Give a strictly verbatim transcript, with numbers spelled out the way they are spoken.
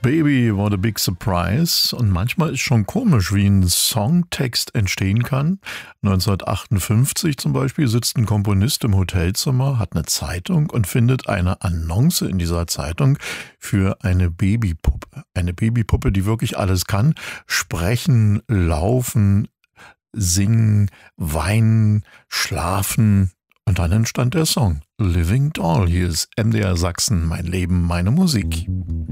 Baby, what a big surprise. Und manchmal ist schon komisch, wie ein Songtext entstehen kann. neunzehnhundertachtundfünfzig zum Beispiel sitzt ein Komponist im Hotelzimmer, hat eine Zeitung und findet eine Annonce in dieser Zeitung für eine Babypuppe. Eine Babypuppe, die wirklich alles kann. Sprechen, laufen, singen, weinen, schlafen. Und dann entstand der Song Living Doll. Hier ist M D R Sachsen, mein Leben, meine Musik.